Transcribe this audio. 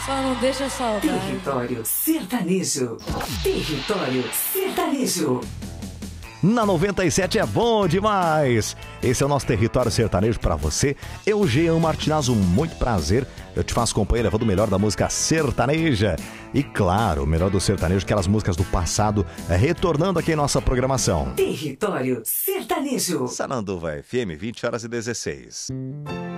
Só não deixa saudade. Território Sertanejo. Território Sertanejo. Na 97 é bom demais. Esse é o nosso Território Sertanejo pra você. Eu, Jean Martinazzo, muito prazer. Eu te faço companhia levando o melhor da música sertaneja. E claro, o melhor do sertanejo, aquelas músicas do passado, retornando aqui em nossa programação. Território Sertanejo. Sananduva FM, 20 horas e 16.